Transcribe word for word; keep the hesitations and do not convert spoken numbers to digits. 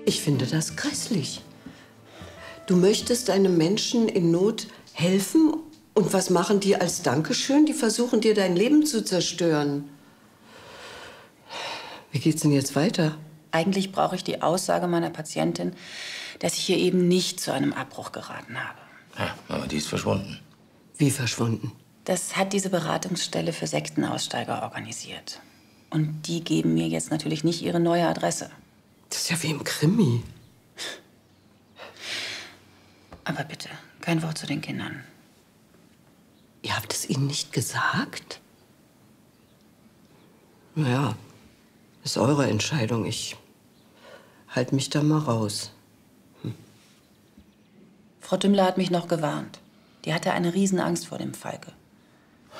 Ich finde das grässlich. Du möchtest einem Menschen in Not helfen und was machen die als Dankeschön? Die versuchen dir dein Leben zu zerstören. Wie geht's denn jetzt weiter? Eigentlich brauche ich die Aussage meiner Patientin, dass ich hier eben nicht zu einem Abbruch geraten habe. Ja, aber die ist verschwunden. Wie verschwunden? Das hat diese Beratungsstelle für Sektenaussteiger organisiert. Und die geben mir jetzt natürlich nicht ihre neue Adresse. Das ist ja wie im Krimi. Aber bitte, kein Wort zu den Kindern. Ihr habt es ihnen nicht gesagt? Naja, ist eure Entscheidung. Ich halte mich da mal raus. Hm. Frau Dümmler hat mich noch gewarnt. Die hatte eine Riesenangst vor dem Falke.